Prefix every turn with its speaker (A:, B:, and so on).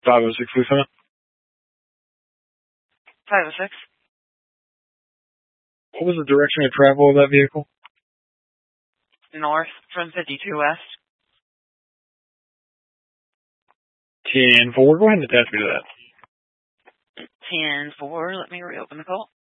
A: 506 Lieutenant.
B: 506.
A: What was the direction of travel of that vehicle?
B: North from 52 West.
A: 10-4. Go ahead and attach me to that.
B: 10-4. Let me reopen the call.